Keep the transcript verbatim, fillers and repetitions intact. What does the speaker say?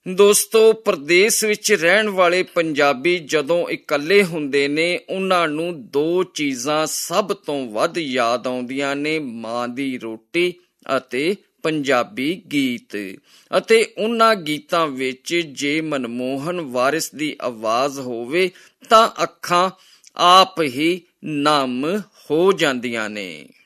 ਦੋਸਤੋ, ਪ੍ਰਦੇਸ਼ ਵਿੱਚ ਰਹਿਣ ਵਾਲੇ ਪੰਜਾਬੀ ਜਦੋਂ ਇਕੱਲੇ ਹੁੰਦੇ ਨੇ, ਉਹਨਾਂ ਨੂੰ ਦੋ ਚੀਜ਼ਾਂ ਸਭ ਤੋਂ ਵੱਧ ਯਾਦ ਆਉਂਦੀਆਂ ਨੇ, ਮਾਂ ਦੀ ਰੋਟੀ ਅਤੇ ਪੰਜਾਬੀ ਗੀਤ। ਅਤੇ ਉਹਨਾਂ ਗੀਤਾਂ ਵਿੱਚ ਜੇ ਮਨਮੋਹਨ ਵਾਰਿਸ ਦੀ ਆਵਾਜ਼ ਹੋਵੇ ਤਾਂ ਅੱਖਾਂ ਆਪ ਹੀ ਨਮ ਹੋ ਜਾਂਦੀਆਂ ਨੇ।